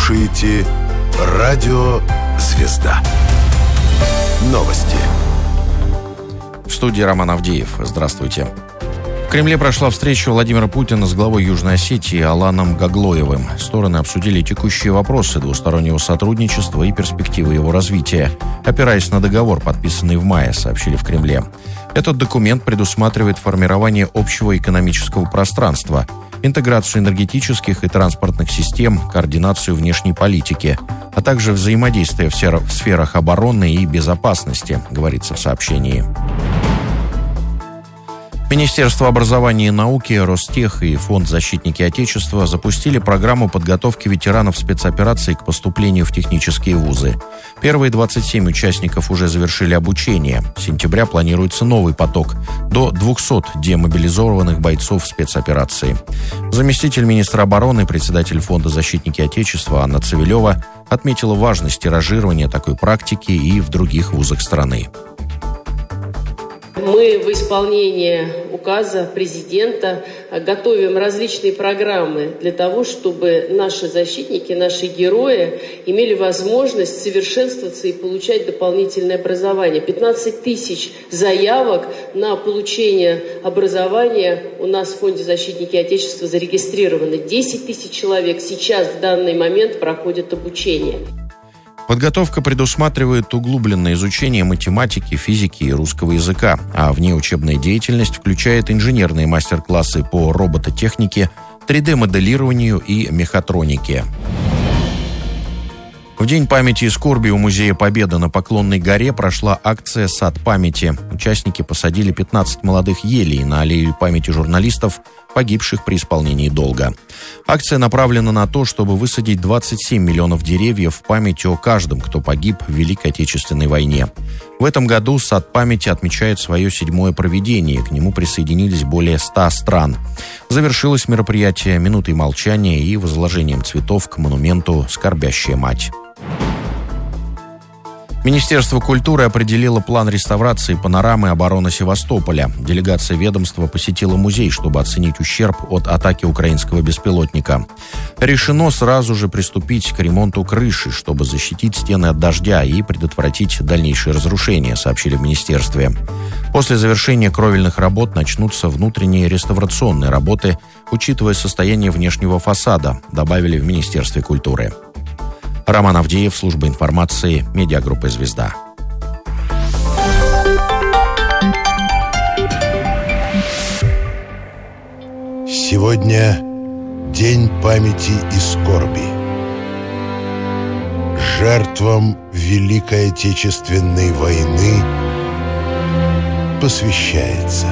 слушаете «Радио Звезда». Новости. В студии Роман Авдеев. Здравствуйте. В Кремле прошла встреча Владимира Путина с главой Южной Осетии Аланом Гаглоевым. Стороны обсудили текущие вопросы двустороннего сотрудничества и перспективы его развития, опираясь на договор, подписанный в мае, сообщили в Кремле. Этот документ предусматривает формирование общего экономического пространства, интеграцию энергетических и транспортных систем, координацию внешней политики, а также взаимодействие в сферах обороны и безопасности, говорится в сообщении. Министерство образования и науки, Ростех и Фонд «Защитники Отечества» запустили программу подготовки ветеранов спецопераций к поступлению в технические вузы. Первые 27 участников уже завершили обучение. С сентября планируется новый поток – до 200 демобилизованных бойцов спецоперации. Заместитель министра обороны, председатель Фонда «Защитники Отечества» Анна Цивилева отметила важность тиражирования такой практики и в других вузах страны. Мы в исполнении указа президента готовим различные программы для того, чтобы наши защитники, наши герои имели возможность совершенствоваться и получать дополнительное образование. 15 тысяч заявок на получение образования у нас в Фонде «Защитники Отечества» зарегистрировано. 10 тысяч человек сейчас в данный момент проходят обучение. Подготовка предусматривает углубленное изучение математики, физики и русского языка, а внеучебная деятельность включает инженерные мастер-классы по робототехнике, 3D-моделированию и мехатронике. В День памяти и скорби у Музея Победы на Поклонной горе прошла акция «Сад памяти». Участники посадили 15 молодых елей на аллею памяти журналистов, погибших при исполнении долга. Акция направлена на то, чтобы высадить 27 миллионов деревьев в память о каждом, кто погиб в Великой Отечественной войне. В этом году «Сад памяти» отмечает свое 7-е проведение. К нему присоединились более 100 стран. Завершилось мероприятие минутой молчания и возложением цветов к монументу «Скорбящая мать». Министерство культуры определило план реставрации панорамы обороны Севастополя. Делегация ведомства посетила музей, чтобы оценить ущерб от атаки украинского беспилотника. Решено сразу же приступить к ремонту крыши, чтобы защитить стены от дождя и предотвратить дальнейшие разрушения, сообщили в министерстве. После завершения кровельных работ начнутся внутренние реставрационные работы, учитывая состояние внешнего фасада, добавили в Министерстве культуры. Роман Авдеев, служба информации, медиагруппы «Звезда». Сегодня День памяти и скорби. Жертвам Великой Отечественной войны посвящается.